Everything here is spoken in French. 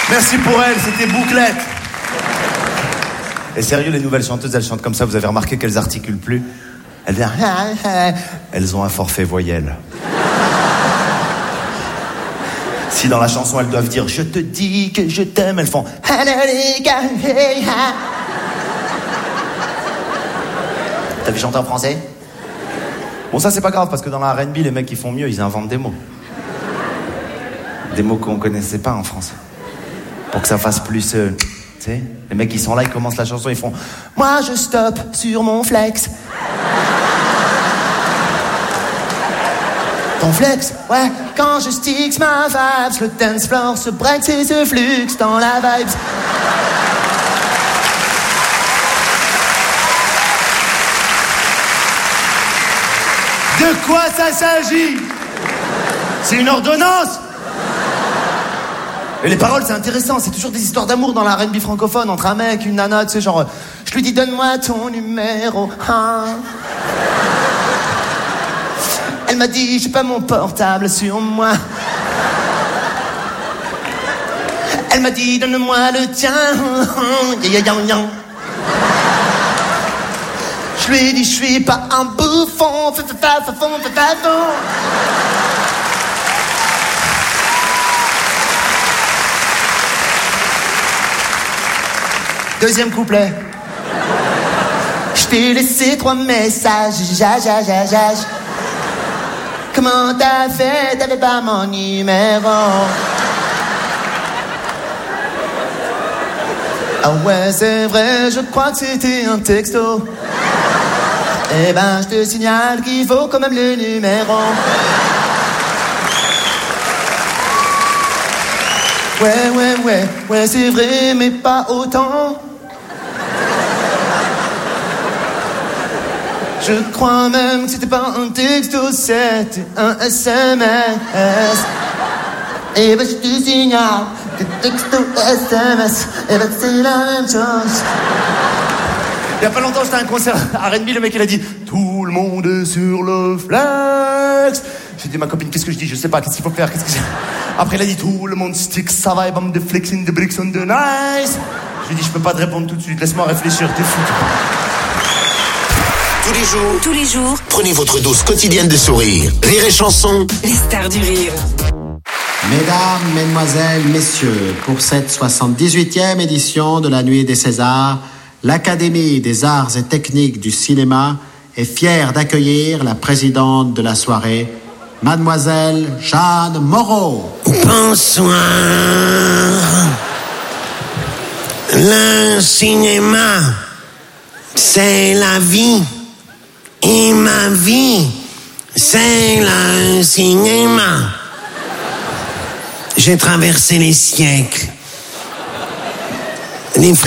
Merci pour elle, c'était Bouclette. Et sérieux, les nouvelles chanteuses, elles chantent comme ça, vous avez remarqué qu'elles articulent plus? Elles ont un forfait voyelle. Si dans la chanson, elles doivent dire « Je te dis que je t'aime », elles font « T'as vu chanter en français? Bon, ça, c'est pas grave, parce que dans la R&B, les mecs qui font mieux, ils inventent des mots. Des mots qu'on connaissait pas en France. Pour que ça fasse plus... tu sais, les mecs qui sont là, ils commencent la chanson, ils font « Moi, je stoppe sur mon flex. » Ton flex, ouais, quand je sticks ma vibes, le dance floor se breaks et se flux dans la vibes. De quoi ça s'agit? C'est une ordonnance? Et les paroles, c'est intéressant, c'est toujours des histoires d'amour dans la R&B francophone, entre un mec, une nana, tu sais, genre, je lui dis donne-moi ton numéro 1. Elle m'a dit j'ai pas mon portable sur moi. Elle m'a dit donne-moi le tien. Je lui ai dit je suis pas un bouffon. Deuxième couplet. Je t'ai laissé 3 messages. Comment t'as fait? T'avais pas mon numéro. Ah ouais, c'est vrai, je crois que c'était un texto. Eh ben, je te signale qu'il faut quand même le numéro. Ouais, c'est vrai, mais pas autant. Je crois même que c'était pas un texto, c'était un SMS. Et ben je te signale que texto SMS, et ben c'est la même chose. Il y a pas longtemps, j'étais à un concert R&B, le mec il a dit tout le monde est sur le flex. J'ai dit ma copine, qu'est-ce que je dis? Je sais pas, qu'est-ce qu'il faut faire, qu'est-ce que j'ai... Après il a dit tout le monde stick, ça va, bam de flexing, de bricks on the nice. Je lui ai dit je peux pas te répondre tout de suite, laisse-moi réfléchir, t'es fou. Tous les jours, prenez votre dose quotidienne de sourire. Rire et chanson. les stars du rire. Mesdames, mesdemoiselles, messieurs, pour cette 78e édition de la Nuit des Césars, l'Académie des arts et techniques du cinéma est fière d'accueillir la présidente de la soirée, Mademoiselle Jeanne Moreau. Bonsoir. Le cinéma, c'est la vie. Et ma vie, c'est le cinéma. J'ai traversé les siècles.